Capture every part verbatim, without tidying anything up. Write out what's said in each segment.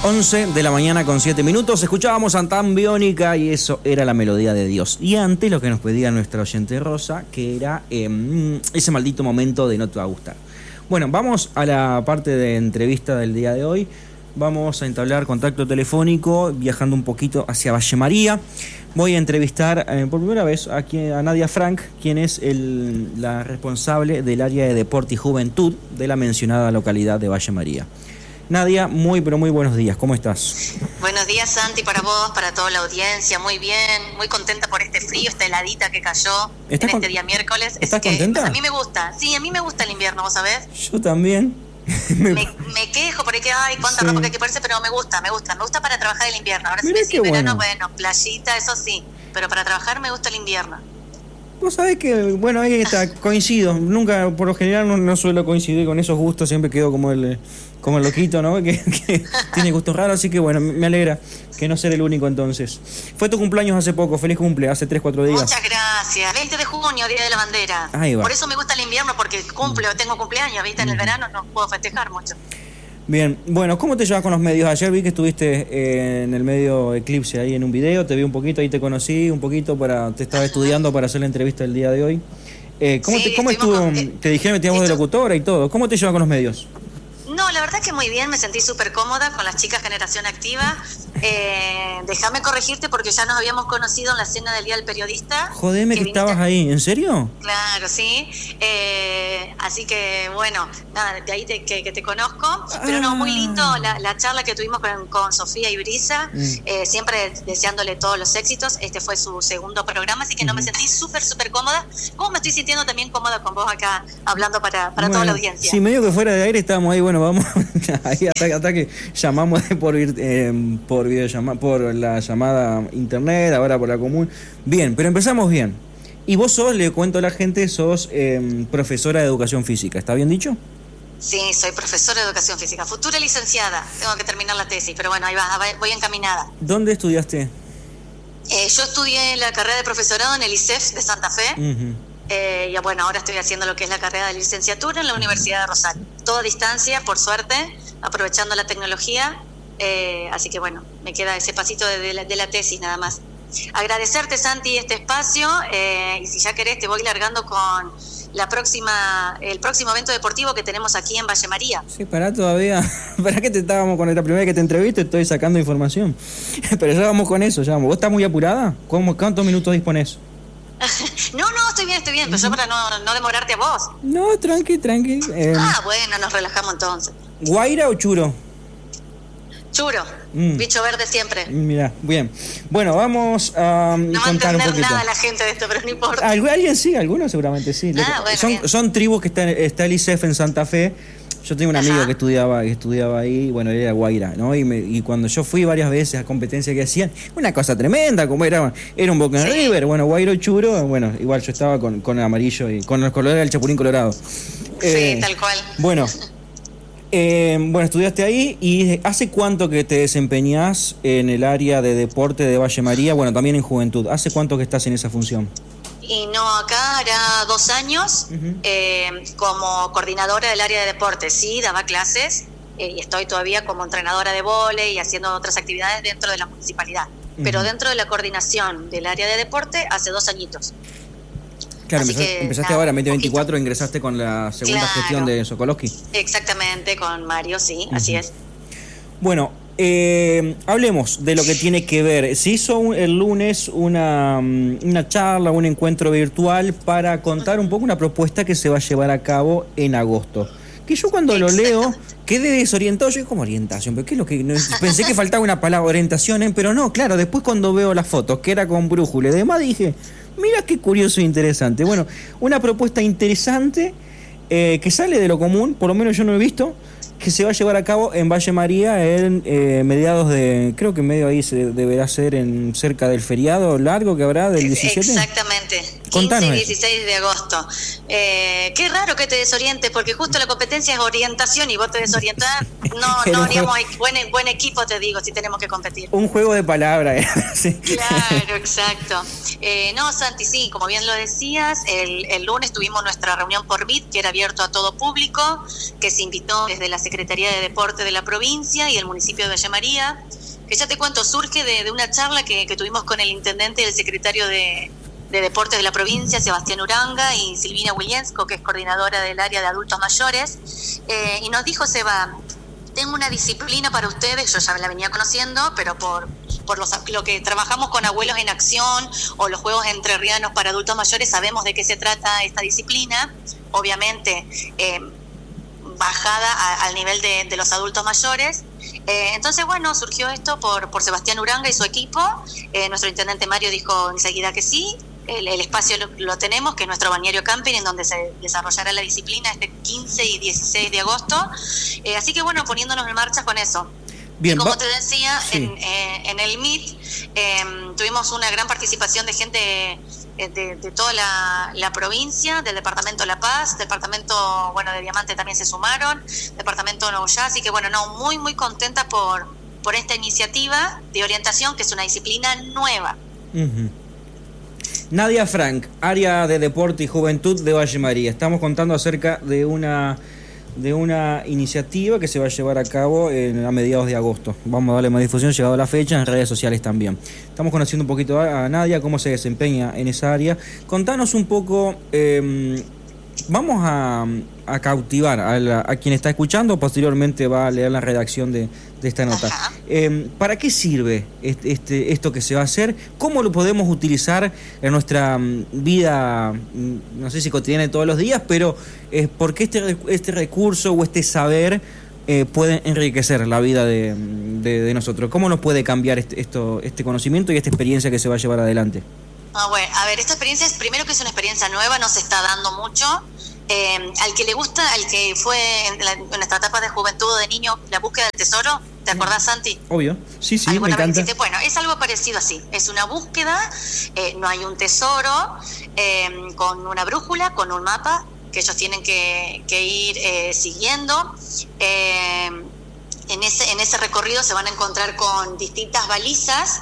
once de la mañana con siete minutos. Escuchábamos a Tan Biónica y eso era la melodía de Dios. Y antes lo que nos pedía nuestra oyente Rosa, que era eh, ese maldito momento de No te va a gustar. Bueno, vamos a la parte de entrevista del día de hoy. Vamos a entablar contacto telefónico viajando un poquito hacia Valle María. Voy a entrevistar eh, por primera vez aquí a Nadia Frank, quien es el, la responsable del área de deporte y juventud de la mencionada localidad de Valle María. Nadia, muy pero muy buenos días, ¿cómo estás? Buenos días, Santi, para vos, para toda la audiencia, muy bien, muy contenta por este frío, esta heladita que cayó en este con... día miércoles. ¿Estás que, contenta? A mí me gusta, sí, a mí me gusta el invierno, ¿vos sabés? Yo también. me... Me, me quejo porque, ay, cuánta sí. ropa que hay que ponerse, pero me gusta, me gusta, me gusta para trabajar el invierno. Ahora Mirá si me decís verano, bueno. bueno, playita, eso sí, pero para trabajar me gusta el invierno. Vos sabés que, bueno, ahí está, coincido. Nunca, por lo general, no, no suelo coincidir con esos gustos. Siempre quedo como el como el loquito, ¿no? Que, que tiene gustos raros. Así que, bueno, me alegra que no ser el único entonces. Fue tu cumpleaños hace poco. Feliz cumple, hace tres, cuatro días. Muchas gracias. veinte de junio, Día de la Bandera. Ahí va. Por eso me gusta el invierno, porque cumple, tengo cumpleaños, ¿viste? En el verano no puedo festejar mucho. Bien, bueno, ¿cómo te llevas con los medios? Ayer vi que estuviste eh, en el medio Eclipse ahí en un video, te vi un poquito, ahí te conocí un poquito, para te estaba estudiando para hacer la entrevista del día de hoy. Eh, ¿Cómo, sí, te, cómo estuvo? Con, eh, te dijeron que teníamos de locutora y todo. ¿Cómo te llevas con los medios? No, la verdad que muy bien, me sentí súper cómoda con las chicas Generación Activa. Eh, déjame corregirte porque ya nos habíamos conocido en la cena del Día del Periodista. Jodeme que, que estabas ahí, ¿en serio? Claro, sí. Eh, así que, bueno, nada, de ahí te, que, que te conozco. Ah. Pero no, muy lindo la, la charla que tuvimos con, con Sofía y Brisa, mm. eh, siempre deseándole todos los éxitos. Este fue su segundo programa, así que mm. no me sentí súper, súper cómoda. Como me estoy sintiendo también cómoda con vos acá, hablando para, para bueno, toda la audiencia. Sí, medio que fuera de aire estábamos ahí, bueno, vamos, ahí hasta, hasta que llamamos por, eh, por videollamada, por la llamada internet, ahora por la común. Bien, pero empezamos bien. Y vos sos, le cuento a la gente, sos eh, profesora de educación física, ¿está bien dicho? Sí, soy profesora de educación física, futura licenciada, tengo que terminar la tesis, pero bueno, ahí va, voy encaminada. ¿Dónde estudiaste? Eh, yo estudié la carrera de profesorado en el I C E F de Santa Fe. Uh-huh. Eh, y bueno, ahora estoy haciendo lo que es la carrera de licenciatura en la Universidad de Rosario. Todo a distancia, por suerte, aprovechando la tecnología. Eh, así que bueno, me queda ese pasito de, de, la, de la tesis nada más. Agradecerte, Santi, este espacio. Eh, y si ya querés, te voy largando con la próxima, el próximo evento deportivo que tenemos aquí en Valle María. Sí, pará todavía. Pará que te estábamos con esta primera vez que te entrevisto, estoy sacando información. Pero ya vamos con eso, ya vamos. ¿Vos estás muy apurada? ¿Cómo, ¿Cuántos minutos disponés? No, no, estoy bien, estoy bien, pero yo para no, no demorarte a vos. No, tranqui, tranqui. Eh, ah, bueno, nos relajamos entonces. ¿Guaira o churo? Churo, mm. bicho verde siempre. Mira, bien. Bueno, vamos a no contar un poquito. No va a entender nada la gente de esto, pero no importa. Alguien sí, algunos seguramente sí. Ah, bueno, son, son tribus que están, está el I C E F en Santa Fe. Yo tengo un amigo Ajá. que estudiaba que estudiaba ahí, bueno, él era Guaira, ¿no? Y, me, y cuando yo fui varias veces a competencias que hacían, una cosa tremenda, como era, era un Boca sí. River, bueno, Guairo Churo, bueno, igual yo estaba con, con el amarillo y con los colores del Chapulín Colorado. Sí, eh, tal cual. Bueno, eh, bueno, estudiaste ahí y ¿hace cuánto que te desempeñás en el área de deporte de Valle María? Bueno, también en juventud. ¿Hace cuánto que estás en esa función? Y no, acá era dos años uh-huh. eh, como coordinadora del área de deporte. Sí, daba clases eh, y estoy todavía como entrenadora de vóley y haciendo otras actividades dentro de la municipalidad. Uh-huh. Pero dentro de la coordinación del área de deporte hace dos añitos. Claro, Así empezaste, que, empezaste nada, ahora, en veinte veinticuatro ingresaste con la segunda claro. gestión de Sokolowski. Exactamente, con Mario, sí, uh-huh. así es. Bueno, Eh, hablemos de lo que tiene que ver. Se hizo el lunes una, una charla, un encuentro virtual para contar un poco una propuesta que se va a llevar a cabo en agosto. Que yo cuando lo leo quedé desorientado. Yo como orientación, pero ¿qué es lo que no, pensé que faltaba una palabra orientación, ¿eh? Pero no, claro, después cuando veo las fotos, que era con brújula y demás, dije, mira qué curioso e interesante. Bueno, una propuesta interesante eh, que sale de lo común, por lo menos yo no lo he visto, que se va a llevar a cabo en Valle María en eh, mediados de, creo que medio ahí se deberá ser en cerca del feriado largo que habrá del diecisiete. Exactamente. Contanos quince y eso. dieciséis de agosto. Eh, qué raro que te desorientes, porque justo la competencia es orientación y vos te desorientás. No, no haríamos buen, buen equipo, te digo, si tenemos que competir. Un juego de palabras. ¿eh? Sí. Claro, exacto. Eh, no, Santi, sí, como bien lo decías, el, el lunes tuvimos nuestra reunión por Meet, que era abierto a todo público, que se invitó desde la Secretaría de Deporte de la provincia y el municipio de Valle María, que ya te cuento, surge de, de una charla que, que tuvimos con el intendente y el secretario de, de Deportes de la provincia, Sebastián Uranga, y Silvina Williensko, que es coordinadora del área de adultos mayores, eh, y nos dijo, Seba, tengo una disciplina para ustedes, yo ya la venía conociendo, pero por, por los, lo que trabajamos con Abuelos en Acción o los Juegos Entrerrianos para Adultos Mayores, sabemos de qué se trata esta disciplina, obviamente eh, bajada a, al nivel de, de los adultos mayores. Eh, entonces, bueno, surgió esto por, por Sebastián Uranga y su equipo. Eh, nuestro intendente Mario dijo enseguida que sí. El, el espacio lo, lo tenemos, que es nuestro balneario camping, en donde se desarrollará la disciplina este quince y dieciséis de agosto. Eh, así que, bueno, poniéndonos en marcha con eso. Bien, y como te decía, sí. en, eh, en el Meet eh, tuvimos una gran participación de gente de, de, de toda la, la provincia, del departamento de La Paz, departamento, bueno, de Diamante también se sumaron, departamento de Neuquén, así que bueno, no, muy, muy contenta por, por esta iniciativa de orientación, que es una disciplina nueva. Uh-huh. Nadia Frank, área de deporte y juventud de Valle María. Estamos contando acerca de una de una iniciativa que se va a llevar a cabo en, a mediados de agosto. Vamos a darle más difusión, llegado la fecha, en redes sociales también. Estamos conociendo un poquito a, a Nadia, cómo se desempeña en esa área. Contanos un poco, eh, vamos a, a cautivar a, la, a quien está escuchando, posteriormente va a leer la redacción de, de esta nota. Eh, ¿Para qué sirve este, este, esto que se va a hacer? ¿Cómo lo podemos utilizar en nuestra vida, no sé si cotidiana de todos los días, pero eh, por qué este, este recurso o este saber eh, puede enriquecer la vida de, de, de nosotros? ¿Cómo nos puede cambiar este, esto, este conocimiento y esta experiencia que se va a llevar adelante? Ah, bueno, a ver, esta experiencia es, primero que es una experiencia nueva, no se está dando mucho. Eh, al que le gusta, al que fue en, la, en nuestra etapa de juventud o de niño, la búsqueda del tesoro, ¿te acordás, Santi? Obvio, sí, sí, me encanta. Vez, bueno, es algo parecido así, es una búsqueda, eh, no hay un tesoro, eh, con una brújula, con un mapa que ellos tienen que, que ir eh, siguiendo. Eh, en, ese, en ese recorrido se van a encontrar con distintas balizas,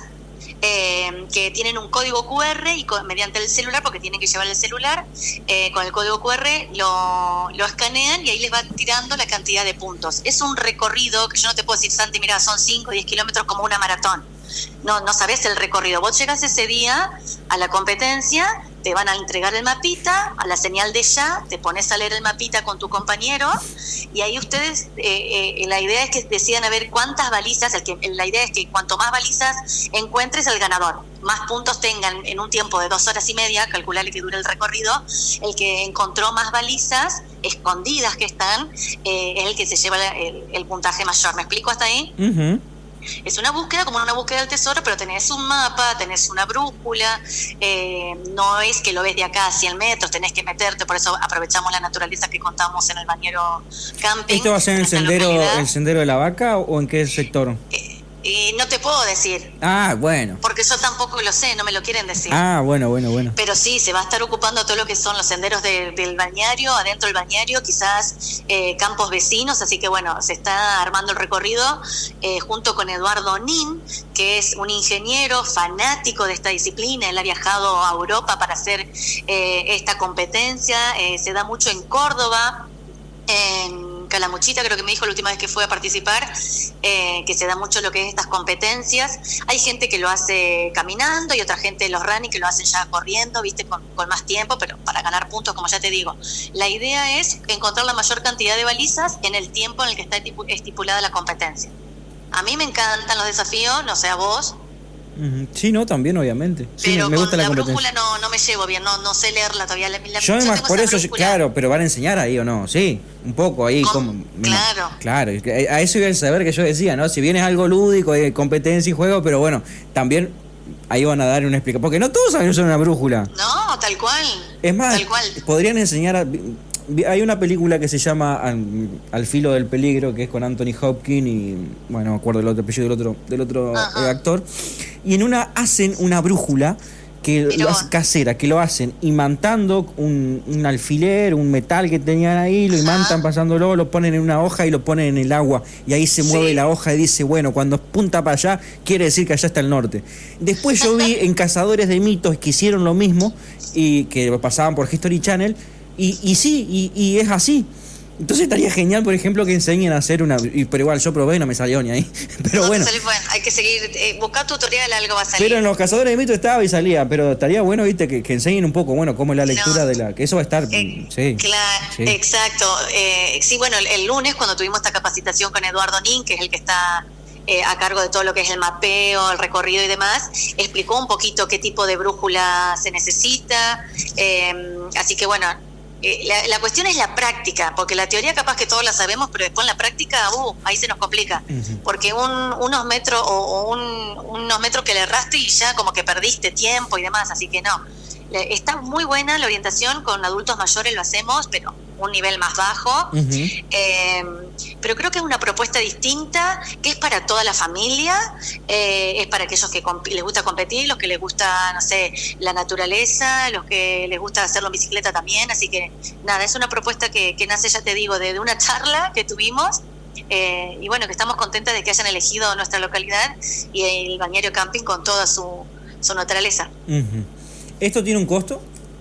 Eh, que tienen un código cu erre y con, mediante el celular, porque tienen que llevar el celular, eh, con el código cu erre lo, lo escanean y ahí les va tirando la cantidad de puntos. Es un recorrido que yo no te puedo decir, Santi, mira, son cinco o diez kilómetros como una maratón. No, no sabés el recorrido. Vos llegás ese día a la competencia, te van a entregar el mapita, a la señal de ya, te pones a leer el mapita con tu compañero y ahí ustedes, eh, eh, la idea es que decidan a ver cuántas balizas, el que, la idea es que cuanto más balizas encuentres, el ganador, más puntos tengan en un tiempo de dos horas y media, calcularle que dure el recorrido, el que encontró más balizas escondidas que están, eh, es el que se lleva el, el puntaje mayor. ¿Me explico hasta ahí? Uh-huh. Es una búsqueda como una búsqueda del tesoro, pero tenés un mapa, tenés una brújula, eh, no es que lo ves de acá a cien metros, tenés que meterte, por eso aprovechamos la naturaleza que contamos en el bañero camping. ¿Esto va a ser en el sendero, el sendero de la Vaca o en qué sector? Eh, Y no te puedo decir. Ah, bueno. Porque yo tampoco lo sé, no me lo quieren decir. Ah, bueno, bueno, bueno. Pero sí, se va a estar ocupando todo lo que son los senderos de, del bañario, adentro del bañario, quizás eh, campos vecinos, así que bueno, se está armando el recorrido eh, junto con Eduardo Nin, que es un ingeniero fanático de esta disciplina. Él ha viajado a Europa para hacer eh, esta competencia, eh, se da mucho en Córdoba, en Calamuchita, creo que me dijo la última vez que fue a participar, eh, que se da mucho lo que es estas competencias. Hay gente que lo hace caminando y otra gente, los running, que lo hacen ya corriendo, viste, con, con más tiempo, pero para ganar puntos, como ya te digo. La idea es encontrar la mayor cantidad de balizas en el tiempo en el que está estipulada la competencia. A mí me encantan los desafíos, no sé a vos. Sí, no, también, obviamente. Sí, pero me gusta con la, la brújula no, no me llevo bien, no, no sé leerla todavía. La, la, yo además, por eso, brújula. Claro, pero van a enseñar ahí o no, sí, un poco ahí. Como, claro. Claro, a eso iba el saber que yo decía, ¿no? Si bien es algo lúdico, hay competencia y juego, pero bueno, también ahí van a dar una explicación, porque no todos saben usar una brújula. No, tal cual. Es más, tal cual. podrían enseñar a... Hay una película que se llama Al, Al filo del peligro, que es con Anthony Hopkins y, bueno, no me acuerdo el otro apellido del otro, del otro eh, actor. Y en una hacen una brújula que Pero, lo hacen casera, que lo hacen imantando un, un alfiler, un metal que tenían ahí, lo imantan ajá. pasándolo, lo ponen en una hoja y lo ponen en el agua. Y ahí se sí. mueve la hoja y dice, bueno, cuando punta para allá, quiere decir que allá está el norte. Después yo vi en Cazadores de Mitos que hicieron lo mismo, y que lo pasaban por History Channel, y, y sí, y, y es así. Entonces estaría genial, por ejemplo, que enseñen a hacer una... Pero igual, yo probé y no me salió ni ahí. Pero no, bueno. bueno. Hay que seguir... Eh, buscar tutorial, algo va a salir. Pero en los Cazadores de Mitos estaba y salía. Pero estaría bueno, viste, que, que enseñen un poco, bueno, cómo es la lectura no, de la... Que eso va a estar... Eh, sí. Claro, sí. Exacto. Eh, sí, bueno, el, el lunes, cuando tuvimos esta capacitación con Eduardo Nin, que es el que está... Eh, a cargo de todo lo que es el mapeo, el recorrido y demás, explicó un poquito qué tipo de brújula se necesita, eh, así que bueno, eh, la, la cuestión es la práctica, porque la teoría capaz que todos la sabemos, pero después en la práctica, uh, ahí se nos complica, uh-huh. porque un, unos metros o, o un, unos metros que le erraste y ya como que perdiste tiempo y demás, así que no, está muy buena la orientación, con adultos mayores lo hacemos, pero un nivel más bajo, uh-huh. eh, pero creo que es una propuesta distinta, que es para toda la familia, eh, es para aquellos que comp- les gusta competir, los que les gusta, no sé, la naturaleza, los que les gusta hacerlo en bicicleta también, así que nada, es una propuesta que, que nace, ya te digo, de, de una charla que tuvimos, eh, y bueno, que estamos contentas de que hayan elegido nuestra localidad y el Balneario Camping con toda su, su naturaleza. Uh-huh. ¿Esto tiene un costo?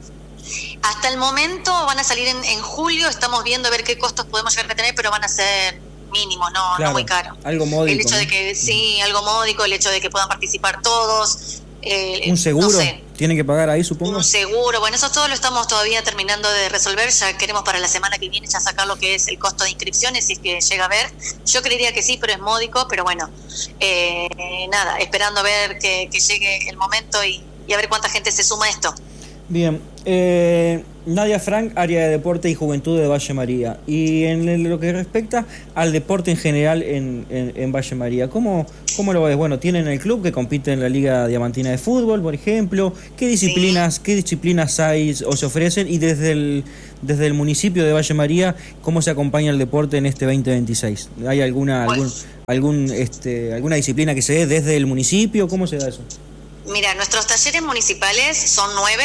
Hasta el momento van a salir en, en julio, estamos viendo a ver qué costos podemos llegar a tener, pero van a ser mínimos, no, claro, no muy caros. Algo módico. El hecho, ¿no?, de que sí, algo módico, el hecho de que puedan participar todos. Eh, ¿Un seguro? No sé. ¿Tienen que pagar ahí, supongo? Un seguro, bueno, eso todo lo estamos todavía terminando de resolver, ya queremos para la semana que viene ya sacar lo que es el costo de inscripciones, si es que llega a ver. Yo creería que sí, pero es módico, pero bueno, eh, nada, esperando a ver que, que llegue el momento y, y a ver cuánta gente se suma a esto. Bien, eh, Nadia Frank, área de deporte y juventud de Valle María. Y en lo que respecta al deporte en general en, en, en Valle María, ¿cómo, ¿cómo lo ves? Bueno, tienen el club que compite en la Liga Diamantina de Fútbol, por ejemplo. ¿Qué disciplinas, sí. qué disciplinas hay o se ofrecen? Y desde el, desde el municipio de Valle María, ¿cómo se acompaña el deporte en este veinte veintiséis? ¿Hay alguna, algún, algún, este, alguna disciplina que se dé desde el municipio? ¿Cómo se da eso? Mira, nuestros talleres municipales son nueve.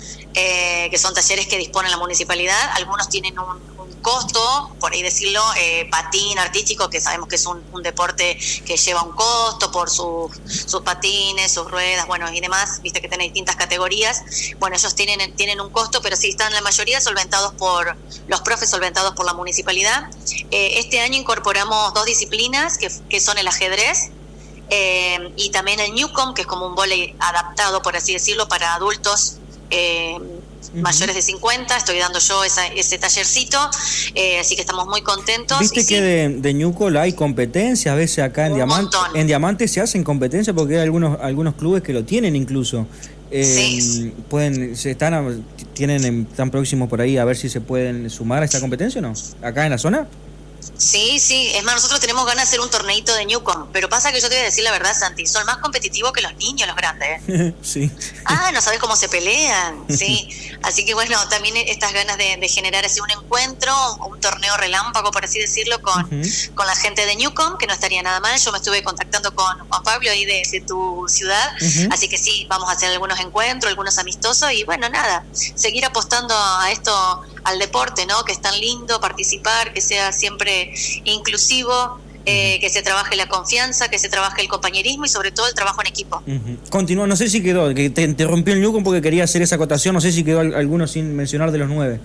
Eh, que son talleres que dispone la municipalidad, algunos tienen un, un costo, por ahí decirlo, eh, patín artístico, que sabemos que es un, un deporte que lleva un costo por su, sus patines, sus ruedas, bueno, y demás, viste que tiene distintas categorías, bueno, ellos tienen, tienen un costo, pero sí están la mayoría solventados por, los profes solventados por la municipalidad. Eh, este año incorporamos dos disciplinas, que, que son el ajedrez, eh, y también el Newcomb, que es como un vóley adaptado, por así decirlo, para adultos Eh, uh-huh. mayores de cincuenta. Estoy dando yo esa, ese tallercito, eh, así que estamos muy contentos. Viste y que sí, de, de Ñucol hay competencia, a veces acá en Diamante, en Diamante se hacen competencia porque hay algunos algunos clubes que lo tienen incluso. Eh, sí. Pueden, se están, tienen, están próximos por ahí a ver si se pueden sumar a esta competencia o no, acá en la zona. Sí, sí, es más, nosotros tenemos ganas de hacer un torneito de Newcomb, pero pasa que yo te voy a decir la verdad, Santi, son más competitivos que los niños, los grandes, ¿eh? Sí. Ah, no sabes cómo se pelean, sí. Así que bueno, también estas ganas de, de generar así un encuentro, un torneo relámpago, por así decirlo, con, uh-huh. con la gente de Newcomb, que no estaría nada mal. Yo me estuve contactando con Juan Pablo ahí de, de tu ciudad, uh-huh. así que sí, vamos a hacer algunos encuentros, algunos amistosos, y bueno, nada, seguir apostando a esto, al deporte, ¿no? Que es tan lindo participar, que sea siempre inclusivo, eh, que se trabaje la confianza, que se trabaje el compañerismo y sobre todo el trabajo en equipo. Uh-huh. Continúa, no sé si quedó, que te interrumpió el Newcomb porque quería hacer esa acotación, no sé si quedó alguno sin mencionar de los nueve.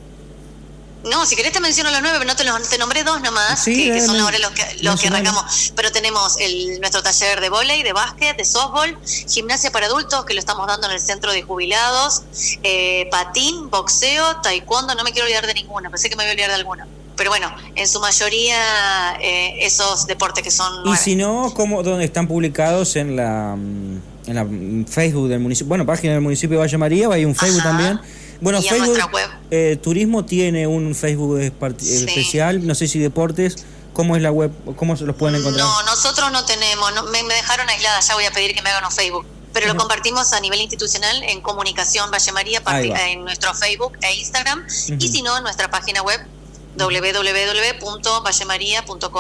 No, si querés te menciono los nueve, pero no te, los, te nombré dos nomás, sí, que, eh, que son no, ahora los que, los que arrancamos. Pero tenemos el, nuestro taller de vóley, de básquet, de softball, gimnasia para adultos, que lo estamos dando en el centro de jubilados, eh, patín, boxeo, taekwondo, no me quiero olvidar de ninguno, pensé que me iba a olvidar de alguno. Pero bueno, en su mayoría eh, esos deportes que son nueve. Y si no, ¿cómo, dónde están publicados? En la, en la Facebook del municipio, bueno, página del municipio de Valle María, hay un Facebook. Ajá. También. Bueno, y Facebook, web. Eh, Turismo tiene un Facebook sí. especial, no sé si deportes, ¿cómo es la web? ¿Cómo se los pueden encontrar? No, nosotros no tenemos, no, me, me dejaron aislada, ya voy a pedir que me hagan un Facebook, pero uh-huh. lo compartimos a nivel institucional en Comunicación Valle María, en nuestro Facebook e Instagram, uh-huh. y si no, en nuestra página web doble u doble u doble u punto valle maría punto com,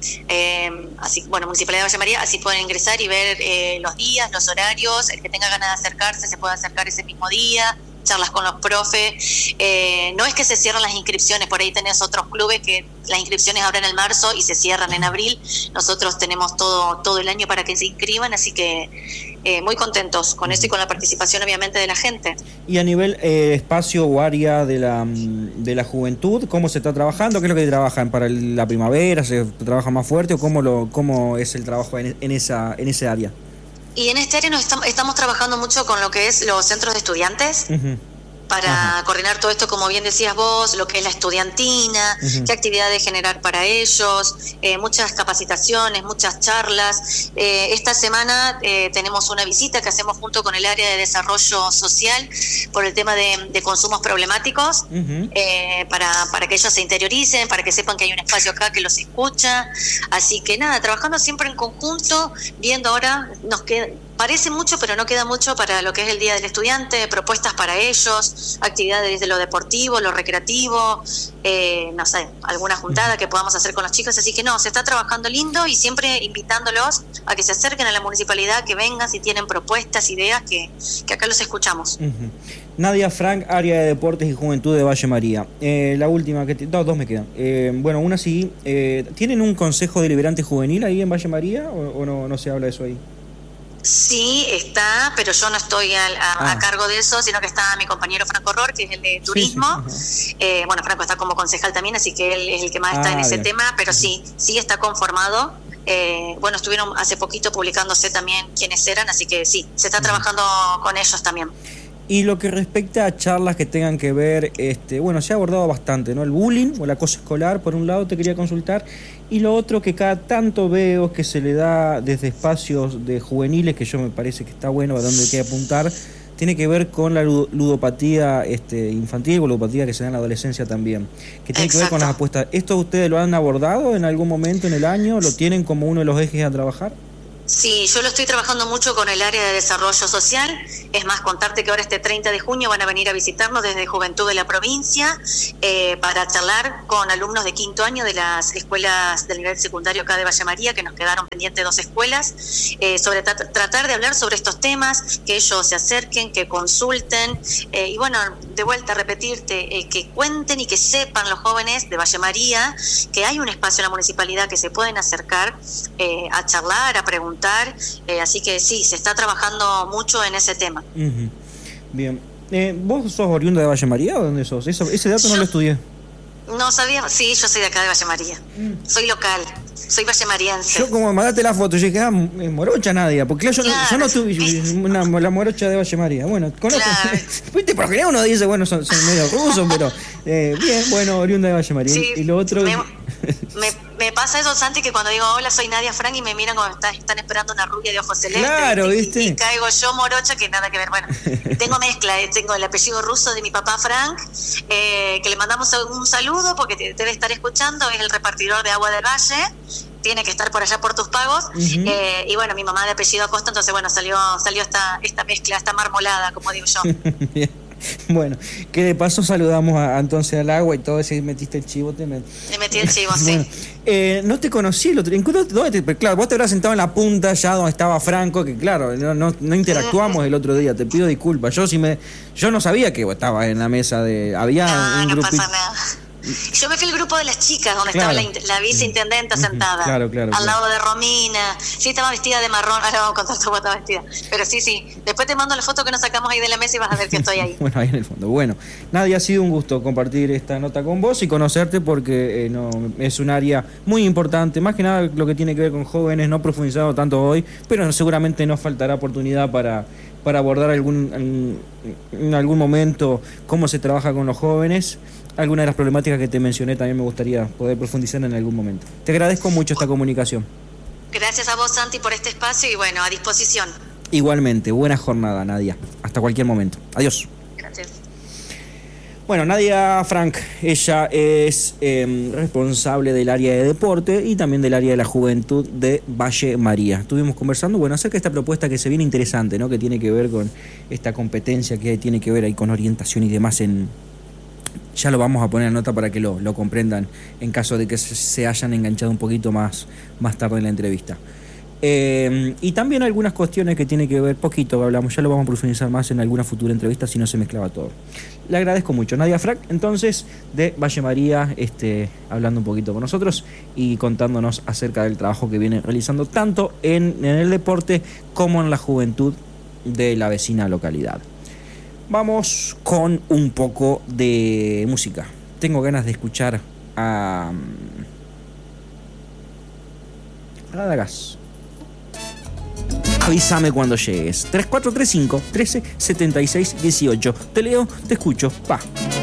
Eh, así, bueno, Municipalidad de Valle María, así pueden ingresar y ver eh, los días, los horarios, el que tenga ganas de acercarse se puede acercar ese mismo día, charlas con los profes. Eh, no es que se cierran las inscripciones, por ahí tenés otros clubes que las inscripciones abren en marzo y se cierran en abril. Nosotros tenemos todo todo el año para que se inscriban, así que eh, muy contentos con eso y con la participación obviamente de la gente. Y a nivel eh, espacio o área de la, de la juventud, ¿cómo se está trabajando? ¿Qué es lo que trabajan para la primavera? ¿Se trabaja más fuerte o cómo, lo, cómo es el trabajo en, en, esa, en ese área? Y en este área nos estamos, estamos trabajando mucho con lo que es los centros de estudiantes, uh-huh. para Ajá. coordinar todo esto, como bien decías vos, lo que es la estudiantina, uh-huh. qué actividades generar para ellos, eh, muchas capacitaciones, muchas charlas. Eh, esta semana eh, tenemos una visita que hacemos junto con el área de desarrollo social por el tema de, de consumos problemáticos, uh-huh. eh, para, para que ellos se interioricen, para que sepan que hay un espacio acá que los escucha. Así que nada, trabajando siempre en conjunto, viendo ahora, nos queda... Parece mucho, pero no queda mucho para lo que es el Día del Estudiante, propuestas para ellos, actividades desde lo deportivo, lo recreativo, eh, no sé, alguna juntada que podamos hacer con los chicos. Así que no, se está trabajando lindo y siempre invitándolos a que se acerquen a la municipalidad, que vengan si tienen propuestas, ideas, que, que acá los escuchamos. Uh-huh. Nadia Frank, área de deportes y juventud de Valle María. Eh, la última, que t- no, dos me quedan. Eh, bueno, una sí, eh, ¿tienen un consejo deliberante juvenil ahí en Valle María o, o no, no se habla de eso ahí? Sí, está, pero yo no estoy a, a, ah. a cargo de eso, sino que está mi compañero Franco Horror, que es el de turismo. Sí, sí, eh, bueno, Franco está como concejal también, así que él es el que más ah, está en ese bien. tema, pero sí, sí está conformado. Eh, bueno, estuvieron hace poquito publicándose también quiénes eran, así que sí, se está trabajando con ellos también. Y lo que respecta a charlas que tengan que ver, este, bueno, se ha abordado bastante, ¿no? El bullying o el acoso escolar, por un lado, te quería consultar. Y lo otro que cada tanto veo que se le da desde espacios de juveniles, que yo me parece que está bueno, a donde hay que apuntar, tiene que ver con la ludopatía este, infantil o ludopatía que se da en la adolescencia también, que tiene Exacto. que ver con las apuestas. ¿Esto ustedes lo han abordado en algún momento en el año? ¿Lo tienen como uno de los ejes a trabajar? Sí, yo lo estoy trabajando mucho con el área de desarrollo social. Es más, contarte que ahora este treinta de junio van a venir a visitarnos desde Juventud de la provincia eh, para charlar con alumnos de quinto año de las escuelas del nivel secundario acá de Valle María, que nos quedaron pendientes dos escuelas, eh, sobre tra- tratar de hablar sobre estos temas, que ellos se acerquen, que consulten, eh, y bueno, de vuelta a repetirte, eh, que cuenten y que sepan los jóvenes de Valle María que hay un espacio en la municipalidad que se pueden acercar eh, a charlar, a preguntar. Eh, así que sí, se está trabajando mucho en ese tema. Uh-huh. Bien. Eh, ¿Vos sos oriunda de Valle María o dónde sos? Eso, ese dato yo, no lo estudié. No sabía, sí, yo soy de acá de Valle María. Mm. Soy local, soy vallemariense. Yo como me mandaste la foto, yo dije, ah, morocha Nadia, porque yo, claro. no, yo no tuve una, la morocha de Valle María. Bueno, conozco. Claro. Viste, por general uno dice, bueno, son, son medio rusos, pero eh, bien, bueno, oriunda de Valle María. Sí, y lo otro... Me, me, me pasa eso, Santi, que cuando digo hola, soy Nadia Frank y me miran como están, están esperando una rubia de ojos celestes. Claro, y, ¿viste? Y, y caigo yo morocha, que nada que ver. Bueno, tengo mezcla, eh, tengo el apellido ruso de mi papá Frank, eh, que le mandamos un saludo porque te, debe estar escuchando, es el repartidor de agua del Valle, tiene que estar por allá por tus pagos, uh-huh. eh, y bueno, mi mamá de apellido Acosta, entonces bueno, salió salió esta, esta mezcla, esta marmolada, como digo yo. Bueno, que de paso saludamos a, entonces al agua y todo ese, metiste el chivo. Te met... Le metí el chivo, bueno, sí. Eh, no te conocí el otro día. ¿Dónde te, claro, vos te habrás sentado en la punta ya donde estaba Franco, que claro, no, no, no interactuamos el otro día, te pido disculpas. Yo sí me, yo no sabía que estaba en la mesa de... Había no, un no grupito. Pasa nada. Yo me fui al grupo de las chicas, donde claro. estaba la, la viceintendenta sentada, claro, claro, al claro. lado de Romina. Sí, estaba vestida de marrón, ahora vamos a contar cómo estaba vestida. Pero sí, sí, después te mando la foto que nos sacamos ahí de la mesa y vas a ver que estoy ahí. Bueno, ahí en el fondo. Bueno, Nadia, ha sido un gusto compartir esta nota con vos y conocerte porque eh, no, es un área muy importante, más que nada lo que tiene que ver con jóvenes, no profundizado tanto hoy, pero seguramente nos faltará oportunidad para... para abordar algún, en, en algún momento cómo se trabaja con los jóvenes. Algunas de las problemáticas que te mencioné también me gustaría poder profundizar en algún momento. Te agradezco mucho esta comunicación. Gracias a vos, Santi, por este espacio y bueno, a disposición. Igualmente, buena jornada, Nadia. Hasta cualquier momento. Adiós. Gracias. Bueno, Nadia Frank, ella es eh, responsable del área de deporte y también del área de la juventud de Valle María. Estuvimos conversando, bueno, acerca de esta propuesta que se viene interesante, ¿no? Que tiene que ver con esta competencia que tiene que ver ahí con orientación y demás en, Ya lo vamos a poner en nota para que lo, lo comprendan en caso de que se, se hayan enganchado un poquito más, más tarde en la entrevista. Eh, y también algunas cuestiones que tienen que ver, poquito que hablamos, ya lo vamos a profundizar más en alguna futura entrevista si no se mezclaba todo. Le agradezco mucho. Nadia Frac, entonces, de Valle María, este, hablando un poquito con nosotros y contándonos acerca del trabajo que viene realizando tanto en, en el deporte como en la juventud de la vecina localidad. Vamos con un poco de música. Tengo ganas de escuchar a Radagast. Avísame cuando llegues. tres cuatro tres cinco, uno tres, siete seis, uno ocho. Te leo, te escucho. Pa.